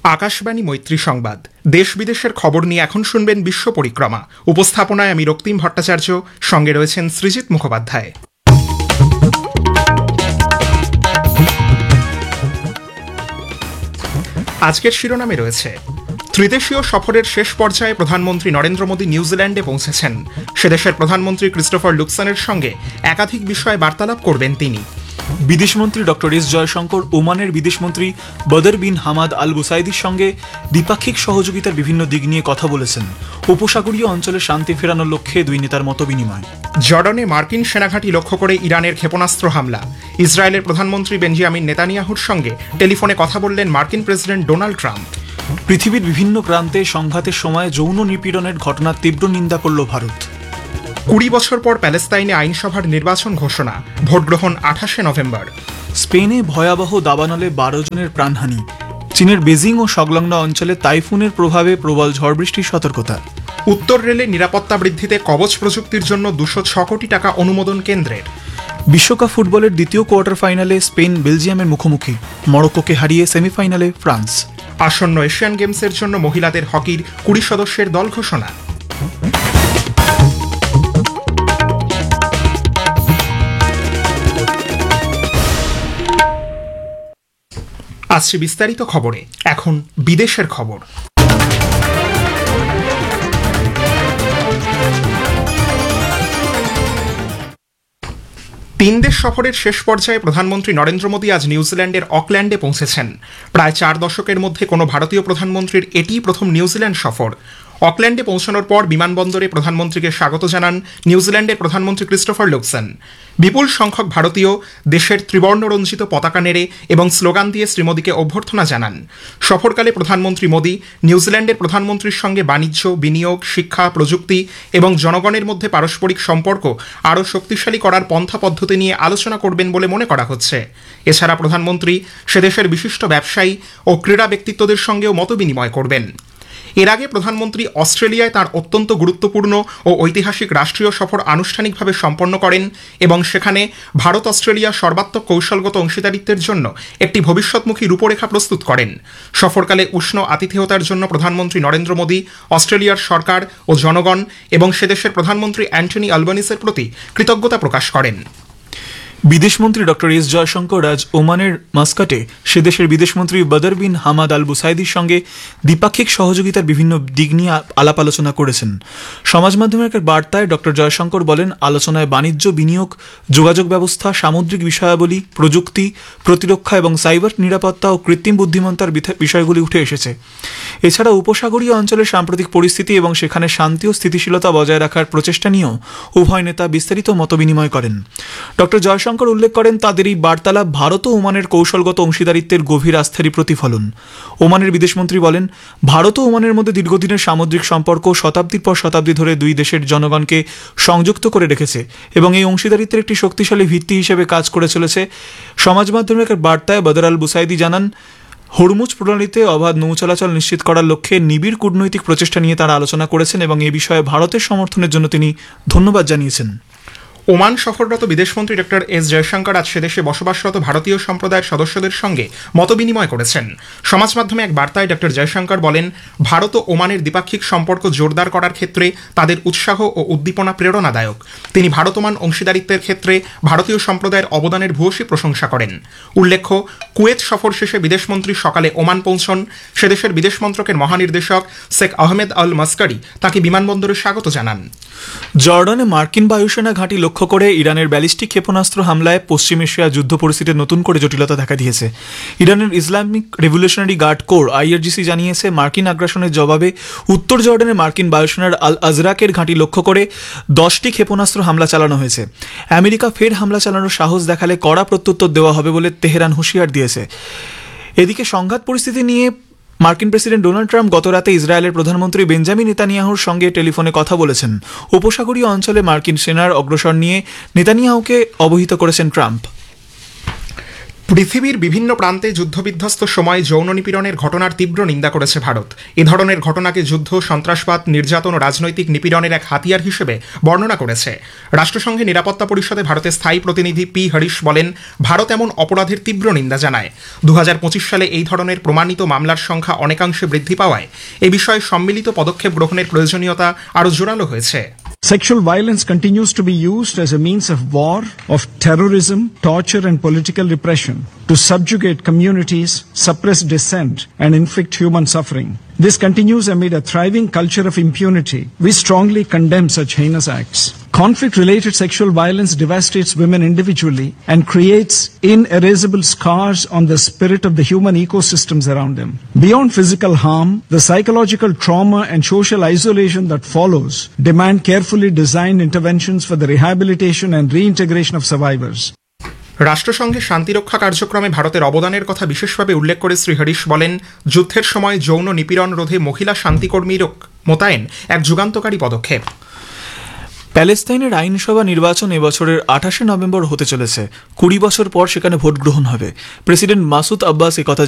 আকাশবাণী মৈত্রী সংবাদ দেশ বিদেশের খবর নিয়ে এখন শুনবেন বিশ্ব পরিক্রমা। উপস্থাপনায় আমি রক্তিম ভট্টাচার্য, সঙ্গে রয়েছেন সৃজিত মুখোপাধ্যায়। আজকের শিরোনামে রয়েছে ত্রিদেশীয় সফরের শেষ পর্যায়ে প্রধানমন্ত্রী নরেন্দ্র মোদী নিউজিল্যান্ডে পৌঁছেছেন। সেদেশের প্রধানমন্ত্রী ক্রিস্টোফার লুকসনের সঙ্গে একাধিক বিষয়ে বার্তালাপ করবেন তিনি। বিদেশমন্ত্রী ডক্টর এস জয়শঙ্কর ওমানের বিদেশমন্ত্রী বদর বিন হামাদ আল বুসাইদির সঙ্গে দ্বিপাক্ষিক সহযোগিতার বিভিন্ন দিক নিয়ে কথা বলেছেন। উপসাগরীয় অঞ্চলে শান্তি ফেরানোর লক্ষ্যে দুই নেতার মতবিনিময়। জর্ডনে মার্কিন সেনাঘাঁটি লক্ষ্য করে ইরানের ক্ষেপণাস্ত্র হামলা। ইসরায়েলের প্রধানমন্ত্রী বেঞ্জামিন নেতানিয়াহুর সঙ্গে টেলিফোনে কথা বললেন মার্কিন প্রেসিডেন্ট ডোনাল্ড ট্রাম্প। পৃথিবীর বিভিন্ন প্রান্তে সংঘাতের সময় যৌন নিপীড়নের ঘটনার তীব্র নিন্দা করল ভারত। 20 বছর পর প্যালেস্তাইনে আইনসভার নির্বাচন ঘোষণা, ভোটগ্রহণ 28 নভেম্বর। স্পেনে ভয়াবহ দাবানলে 12 জনের প্রাণহানি। চীনের বেজিং ও সংলগ্ন অঞ্চলে তাইফুনের প্রভাবে প্রবল ঝড় বৃষ্টির সতর্কতা। উত্তর রেলে নিরাপত্তা বৃদ্ধিতে কবচ প্রযুক্তির জন্য 206 কোটি টাকা অনুমোদন কেন্দ্রের। বিশ্বকাপ ফুটবলের দ্বিতীয় কোয়ার্টার ফাইনালে স্পেন বেলজিয়ামের মুখোমুখি, মরক্কোকে হারিয়ে সেমিফাইনালে ফ্রান্স। আসন্ন এশিয়ান গেমসের জন্য মহিলাদের হকির 20 সদস্যের দল ঘোষণা। আসছে বিস্তারিত খবরে। এখন বিদেশের খবর। তিন দেশ সফরের শেষ পর্যায়ে প্রধানমন্ত্রী নরেন্দ্র মোদী আজ নিউজিল্যান্ডের অকল্যান্ডে পৌঁছেছেন। প্রায় 4 দশকের মধ্যে কোনো ভারতীয় প্রধানমন্ত্রীর এটিই প্রথম নিউজিল্যান্ড সফর। অকল্যান্ডে পৌঁছানোর পর বিমানবন্দরে প্রধানমন্ত্রীকে স্বাগত জানান নিউজিল্যান্ডের প্রধানমন্ত্রী ক্রিস্টোফার লুকসন। বিপুল সংখ্যক ভারতীয় দেশের ত্রিবর্ণরঞ্জিত পতাকা নেড়ে এবং স্লোগান দিয়ে শ্রী মোদীকে অভ্যর্থনা জানান। সফরকালে প্রধানমন্ত্রী মোদী নিউজিল্যান্ডের প্রধানমন্ত্রীর সঙ্গে বাণিজ্য, বিনিয়োগ, শিক্ষা, প্রযুক্তি এবং জনগণের মধ্যে পারস্পরিক সম্পর্ক আরও শক্তিশালী করার পন্থা পদ্ধতি নিয়ে আলোচনা করবেন বলে মনে করা হচ্ছে। এছাড়া প্রধানমন্ত্রী সেদেশের বিশিষ্ট ব্যবসায়ী ও ক্রীড়া ব্যক্তিত্বদের সঙ্গেও মতবিনিময় করবেন। এর আগে প্রধানমন্ত্রী অস্ট্রেলিয়ায় তার অত্যন্ত গুরুত্বপূর্ণ ও ঐতিহাসিক রাষ্ট্রীয় সফর আনুষ্ঠানিকভাবে সম্পন্ন করেন এবং সেখানে ভারত অস্ট্রেলিয়া সর্বাত্মক কৌশলগত অংশীদারিত্বের জন্য একটি ভবিষ্যৎমুখী রূপরেখা প্রস্তুত করেন। সফরকালে উষ্ণ আতিথেয়তার জন্য প্রধানমন্ত্রী নরেন্দ্র মোদী অস্ট্রেলিয়ার সরকার ও জনগণ এবং সেদেশের প্রধানমন্ত্রী অ্যান্টনি আলবানিসের প্রতি কৃতজ্ঞতা প্রকাশ করেন। বিদেশমন্ত্রী ডক্টর এস জয়শঙ্কর আজ ওমানের মাস্কাটে সেদেশের বিদেশমন্ত্রী বদর বিন হামাদ আল বুসাইদির সঙ্গে দ্বিপাক্ষিক সহযোগিতার বিভিন্ন দিক নিয়ে আলাপ আলোচনা করেছেন। সমাজ মাধ্যমের এক বার্তায় ডক্টর জয়শঙ্কর বলেন, আলোচনায় বাণিজ্য, বিনিয়োগ, যোগাযোগ ব্যবস্থা, সামুদ্রিক বিষয়াবলী, প্রযুক্তি, প্রতিরক্ষা এবং সাইবার নিরাপত্তা ও কৃত্রিম বুদ্ধিমত্তার বিষয়গুলি উঠে এসেছে। এছাড়া উপসাগরীয় অঞ্চলের সাম্প্রতিক পরিস্থিতি এবং সেখানে শান্তি ও স্থিতিশীলতা বজায় রাখার প্রচেষ্টা নিয়েও উভয় নেতা বিস্তারিত মতবিনিময় করেন। ডক্টর জয়শঙ্কর উল্লেখ করেন, তাদের এই বার্তালাপ ভারত ও ওমানের কৌশলগত অংশীদারিত্বের গভীর আস্থারই প্রতিফলন। ওমানের বিদেশমন্ত্রী বলেন, ভারত ও ওমানের মধ্যে দীর্ঘদিনের সামুদ্রিক সম্পর্ক শতাব্দীর পর শতাব্দী ধরে দুই দেশের জনগণকে সংযুক্ত করে রেখেছে এবং এই অংশীদারিত্বের একটি শক্তিশালী ভিত্তি হিসেবে কাজ করে চলেছে। সমাজ মাধ্যমের এক বার্তায় বদর আল বুসাইদি জানান, হরমুজ প্রণালীতে অবাধ নৌ চলাচল নিশ্চিত করার লক্ষ্যে নিবিড় কূটনৈতিক প্রচেষ্টা নিয়ে তারা আলোচনা করেছেন এবং এ বিষয়ে ভারতের সমর্থনের জন্য তিনি ধন্যবাদ জানিয়েছেন। ওমান সফররত বিদেশমন্ত্রী ডক্টর এস জয়শঙ্কর আজ সেদেশে বসবাসরত ভারতীয় সম্প্রদায়ের সদস্যদের সঙ্গে মতবিনিময় করেছেন। সমাজ মাধ্যমে এক বার্তায় ডক্টর জয়শঙ্কর বলেন, ভারত ও ওমানের দ্বিপাক্ষিক সম্পর্ক জোরদার করার ক্ষেত্রে তাদের উৎসাহ ও উদ্দীপনা প্রেরণাদায়ক। তিনি ভারত ওমান অংশীদারিত্বের ক্ষেত্রে ভারতীয় সম্প্রদায়ের অবদানের ভূয়সী প্রশংসা করেন। উল্লেখ্য, কুয়েত সফর শেষে বিদেশমন্ত্রী সকালে ওমান পৌঁছন। সেদেশের বিদেশ মন্ত্রকের মহানির্দেশক শেখ আহমেদ আল মাস্কারি তাকে বিমানবন্দরে স্বাগত জানান। জর্ডানে মার্কিন বায়ুসেনা ঘাঁটি লক্ষ্য করে ইরানের ব্যালিস্টিক ক্ষেপণাস্ত্র হামলায় পশ্চিম এশিয়া যুদ্ধ পরিস্থিতিতে নতুন করে জটিলতা দেখা দিয়েছে। ইরানের Islamic revolutionary guard corps IRGC জানিয়েছে, মার্কিন আগ্রাসনের জবাবে উত্তর জর্ডানে মার্কিন বায়ুসেনার আল আজরাকের ঘাঁটি লক্ষ্য করে 10টি ক্ষেপণাস্ত্র হামলা চালানো হয়েছে। আমেরিকা ফের হামলা চালানোর সাহস দেখালে কড়া প্রত্যুত্তর দেওয়া হবে বলে তেহরান হুঁশিয়ার দিয়েছে। এদিকে সংঘাত পরিস্থিতি নিয়ে মার্কিন প্রেসিডেন্ট ডোনাল্ড ট্রাম্প গতরাতে ইসরায়েলের প্রধানমন্ত্রী বেঞ্জামিন নেতানিয়াহুর সঙ্গে টেলিফোনে কথা বলেছেন। উপসাগরীয় অঞ্চলে মার্কিন সেনার অগ্রসর নিয়ে নেতানিয়াহুকে অবহিত করেছেন ট্রাম্প। পৃথিবীর বিভিন্ন প্রান্তে যুদ্ধবিধ্বস্ত সময় যৌন নিপীড়নের ঘটনার তীব্র নিন্দা করেছে ভারত। এ ধরনের ঘটনাকে যুদ্ধ, সন্ত্রাসবাদ, নির্যাতন ও রাজনৈতিক নিপীড়নের এক হাতিয়ার হিসেবে বর্ণনা করেছে। রাষ্ট্রসংঘে নিরাপত্তা পরিষদে ভারতের স্থায়ী প্রতিনিধি পি হরিশ বলেন, ভারত এমন অপরাধের তীব্র নিন্দা জানায়। 2025 সালে এই ধরনের প্রমাণিত মামলার সংখ্যা অনেকাংশে বৃদ্ধি পাওয়ায় এ বিষয়ে সম্মিলিত পদক্ষেপ গ্রহণের প্রয়োজনীয়তা আরও জোরালো হয়েছে। Sexual violence continues to be used as a means of war, of terrorism, torture and political repression to subjugate communities, suppress dissent and inflict human suffering. This continues amid a thriving culture of impunity. We strongly condemn such heinous acts. Conflict-related sexual violence devastates women individually and creates inerasable scars on the spirit of the human ecosystems around them. Beyond physical harm, the psychological trauma and social isolation that follows demand carefully designed interventions for the rehabilitation and reintegration of survivors. রাষ্ট্রসংঘে শান্তিরক্ষা কার্যক্রমে ভারতের অবদানের কথা বিশেষভাবে উল্লেখ করে শ্রী হরিশ বলেন, যুদ্ধের সময় যৌন নিপীড়ন রোধে মহিলা শান্তিকর্মীর মোতায়েন এক যুগান্তকারী পদক্ষেপ। প্যালেস্তাইনের আইনসভা নির্বাচন এবছরের 28 নভেম্বর হতে চলেছে। 20 বছর পর সেখানে ভোট গ্রহণ হবে। প্রেসিডেন্ট মাসুদ আব্বাস একথা